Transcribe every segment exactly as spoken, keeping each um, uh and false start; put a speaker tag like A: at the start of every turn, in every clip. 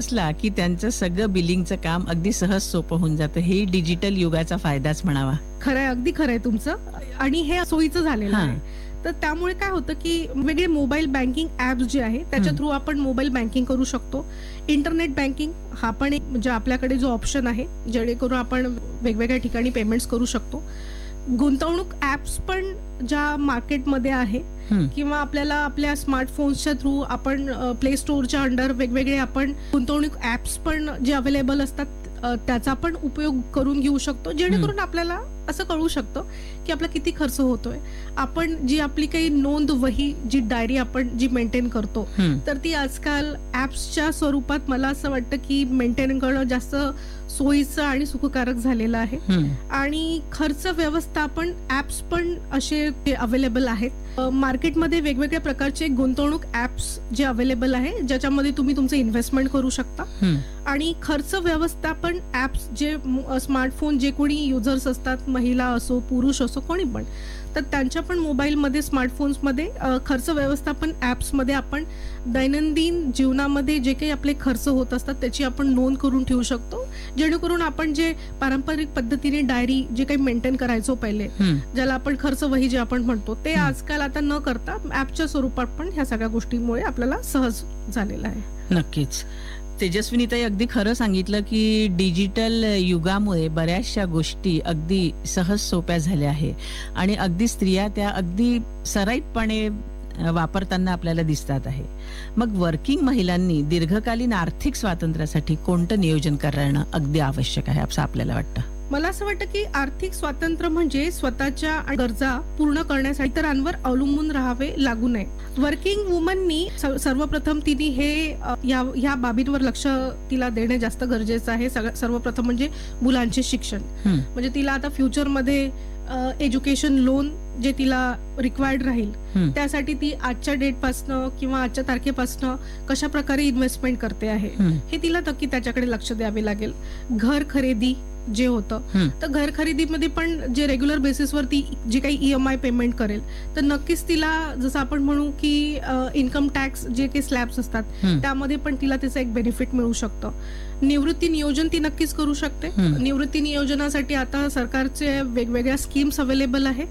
A: बसला की त्यांचं सगळं बिलिंगचं काम अगदी सहज सोपं होऊन जातं. हे डिजिटल युगाचा फायदाच म्हणावा.
B: खरंय, अगदी खरंय तुमचं. आणि हे सोयीचं झालेलं
A: हां.
B: आहे. तर त्यामुळे काय होतं की वेगळे मोबाईल बँकिंग ॲप्स जे आहे त्याच्या
A: हं.
B: थ्रू आपण मोबाईल बँकिंग करू शकतो. इंटरनेट बँकिंग हा पण एक म्हणजे आपल्याकडे जो ऑप्शन आहे, जेणेकरून आपण वेगवेगळ्या ठिकाणी पेमेंट्स करू शकतो. गुंतवणूक ॲप्स पण ज्या मार्केटमध्ये आहे
A: हं.
B: किंवा आपल्याला आपल्या स्मार्टफोन्सच्या थ्रू आपण प्ले स्टोअरच्या अंडर वेगवेगळे आपण गुंतवणूक ॲप्स पण जे अवेलेबल असतात अ, त्याचा पण उपयोग करून घेऊ शकतो, जेणेकरून आपल्याला असं कळू शकतं की आपला किती खर्च होतोय. आपण जी आपली काही नोंद वही जी डायरी आपण जी मेंटेन करतो,
A: हं.
B: तर ती आजकाल ॲप्सच्या स्वरूपात मला असं वाटतं की मेंटेन करणं जास्त सोयीचं आणि सुखकारक झालेलं आहे.
A: हं.
B: आणि खर्च व्यवस्थापन ॲप्स पण असे अवेलेबल आहेत. अ, मार्केटमध्ये वेगवेगळ्या प्रकारचे गुंतवणूक ॲप्स जे अवेलेबल आहे, ज्याच्यामध्ये तुम्ही तुमचं इन्व्हेस्टमेंट करू शकता.
A: हं.
B: आणि खर्च व्यवस्थापन ॲप्स जे म- स्मार्टफोन जे कोणी युजर्स असतात, महिला असो पुरुष असो कोणी पण, तर त्यांच्या पण मोबाईलमध्ये स्मार्टफोन्समध्ये अ, खर्च व्यवस्थापन ॲप्समध्ये आपण दैनंदिन जीवनामध्ये जे काही आपले खर्च होत असतात त्याची आपण नोंद करून ठेवू शकतो, जेणेकरून आपण जे पारंपरिक पद्धतीने डायरी जे काही मेंटेन करायचो पहिले,
A: हं.
B: ज्याला आपण खर्च वही जे आपण म्हणतो, ते
A: हं.
B: आजकाल आता न करता ॲपच्या स्वरूपात पण ह्या सगळ्या गोष्टींमुळे आपल्याला सहज झालेलं आहे.
A: नक्कीच. तेजस्विनीताई अगदी खरं सांगितलं की डिजिटल युगामुळे बऱ्याचशा गोष्टी अगदी सहज सोप्या झाल्या आहे आणि अगदी स्त्रिया त्या अगदी सराईतपणे अ, वापरताना आपल्याला दिसतात आहे. मग वर्किंग महिलांनी दीर्घकालीन आर्थिक स्वातंत्र्यासाठी कोणतं नियोजन करणं अगदी आवश्यक आहे असं आपल्याला वाटतं?
B: मला असं वाटतं की आर्थिक स्वातंत्र्य म्हणजे स्वतःच्या गरजा पूर्ण करण्यासाठी इतरांवर अवलंबून राहावे लागू नये. वर्किंग वुमननी स- सर्वप्रथम तिने हे अ, या ह्या बाबींवर लक्ष तिला देणे जास्त गरजेचं आहे. सगळ्या सर्वप्रथम म्हणजे मुलांचे शिक्षण.
A: हं.
B: म्हणजे तिला आता फ्युचरमध्ये एज्युकेशन लोन जे तिला रिक्वायर्ड राहील,
A: हं.
B: त्यासाठी ती आजच्या डेटपासनं किंवा आजच्या तारखेपासनं कशा प्रकारे इन्व्हेस्टमेंट करते आहे,
A: हं.
B: हे तिला नक्की त्याच्याकडे लक्ष द्यावे लागेल. घर खरेदी जे होतं,
A: हं.
B: तर घर खरेदीमध्ये पण जे रेग्युलर बेसिसवरती जे काही ई एम आय पेमेंट करेल, तर नक्कीच तिला जसं आपण म्हणू की इन्कम टॅक्स जे काही स्लॅब्स असतात
A: हं.
B: त्यामध्ये पण तिला त्याचं एक बेनिफिट मिळू शकतं. निवृत्ती नियोजन ती नक्कीच करू शकते.
A: हं.
B: निवृत्ती नियोजनासाठी आता सरकारचे वेगवेगळ्या स्कीम्स अवेलेबल आहे.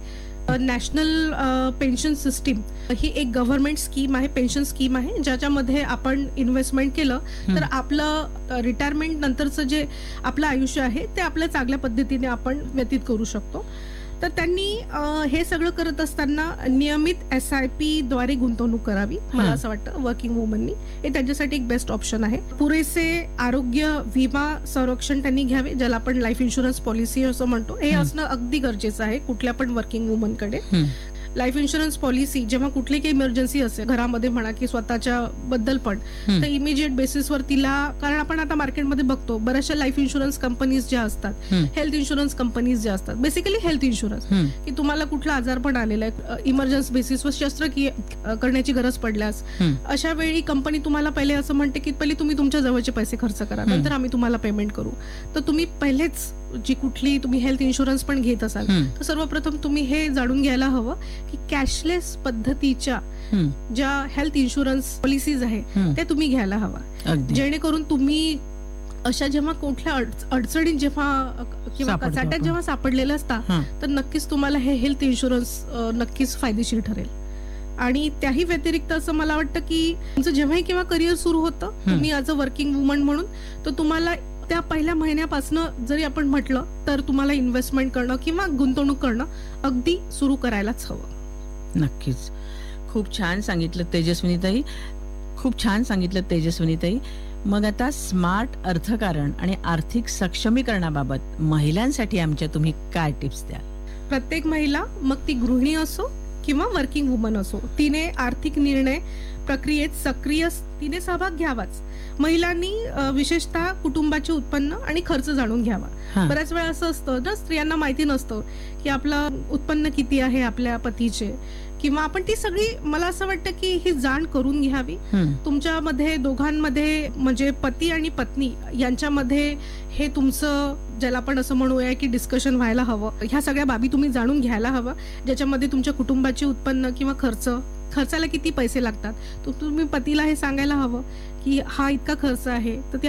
B: नॅशनल पेन्शन सिस्टीम ही एक गव्हर्नमेंट स्कीम आहे, पेन्शन स्कीम आहे, ज्याच्यामध्ये आपण इन्व्हेस्टमेंट केलं तर आपलं रिटायरमेंट नंतरचं जे आपलं आयुष्य आहे ते आपल्या चांगल्या पद्धतीने आपण व्यतीत करू शकतो. तर त्यांनी अ, हे सगळं करत असताना नियमित एस आय पी द्वारे गुंतवणूक करावी, मला
A: हं.
B: असं वाटतं. वर्किंग वुमननी हे त्यांच्यासाठी एक बेस्ट ऑप्शन आहे. पुरेसे आरोग्य विमा संरक्षण त्यांनी घ्यावे, ज्याला आपण लाईफ इन्शुरन्स पॉलिसी असं म्हणतो. हे
A: हं.
B: असणं अगदी गरजेचं आहे कुठल्या पण वर्किंग वुमनकडे.
A: हं.
B: लाईफ इन्शुरन्स पॉलिसी जेव्हा कुठली काही इमर्जन्सी असेल घरामध्ये म्हणा की स्वतःच्या बद्दल पण,
A: हं.
B: तर इमिजिएट बेसिसवर तिला, कारण आपण आता मार्केटमध्ये बघतो बऱ्याचशा लाईफ इन्शुरन्स कंपनीज ज्या असतात,
A: हं.
B: हेल्थ इन्शुरन्स कंपनीज ज्या असतात, बेसिकली हेल्थ इन्शुरन्स,
A: हं.
B: की तुम्हाला कुठला आजार पण आलेला आहे, इमर्जन्सी बेसिसवर शस्त्रक्रिया करण्याची गरज पडल्यास,
A: हं.
B: अशा वेळी कंपनी तुम्हाला पहिले असं म्हणते की पहिले तुम्ही तुमच्या जवळचे पैसे खर्च करा,
A: हं.
B: नंतर आम्ही तुम्हाला पेमेंट करू. तर तुम्ही पहिलेच जी कुठली तुम्ही हेल्थ इन्शुरन्स पण घेत असाल,
A: हं.
B: तर सर्वप्रथम तुम्ही हे जाणून घ्यायला हवं की कॅशलेस पद्धतीच्या
A: हं.
B: ज्या हेल्थ इन्शुरन्स पॉलिसीज आहे
A: हं.
B: त्या तुम्ही घ्यायला हवा,
A: अगदी.
B: जेणेकरून तुम्ही अशा जेव्हा कुठल्या अडच- अडचणीत जेव्हा अ, किंवा
A: सापडतो
B: कचाट्यात
A: आपण.
B: जेव्हा सापडलेलं असता,
A: हां.
B: तर नक्कीच तुम्हाला हे हेल्थ इन्शुरन्स अ, नक्कीच फायदेशीर ठरेल. आणि त्याही व्यतिरिक्त असं मला वाटतं की तुमचं जेव्हाही किंवा करिअर सुरू होतं, तुम्ही ॲज अ वर्किंग वुमन म्हणून, तर तुम्हाला त्या पहिल्या महिन्यापासून जरी आपण म्हटलं तर तुम्हाला इन्व्हेस्टमेंट करणं किंवा गुंतवणूक करणं अगदी सुरू करायलाच हवं.
A: नक्कीच. खूप छान सांगितलं तेजस्विनीताई. खूप छान सांगितलं तेजस्विनीताई. मग आता स्मार्ट अर्थकारण आणि आर्थिक सक्षमीकरणाबाबत महिलांसाठी आमच्या तुम्ही काय टिप्स द्याल?
B: प्रत्येक महिला, मग ती गृहिणी असो किंवा वर्किंग वुमन असो, तिने आर्थिक निर्णय प्रक्रियेत सक्रिय तिने सहभाग घ्यावाच. महिलांनी अ, विशेषतः कुटुंबाचे उत्पन्न आणि खर्च जाणून घ्यावा.
A: हां.
B: बऱ्याच वेळा असं असतं ना, स्त्रियांना माहिती नसतं की आपलं उत्पन्न किती आहे आपल्या पतीचे, किंवा आपण ती सगळी, मला असं वाटतं की ही जाण करून घ्यावी.
A: हं.
B: तुमच्यामध्ये दोघांमध्ये म्हणजे पती आणि पत्नी यांच्यामध्ये हे तुमचं, ज्याला आपण असं म्हणूया की डिस्कशन व्हायला हवं. ह्या सगळ्या बाबी तुम्ही जाणून घ्यायला हवं, ज्याच्यामध्ये तुमच्या कुटुंबाचे उत्पन्न किंवा खर्च, खर्चाला किती पैसे लागतात, तर तुम्ही पतीला हे सांगायला हवं की हा इतका खर्च आहे, तर ते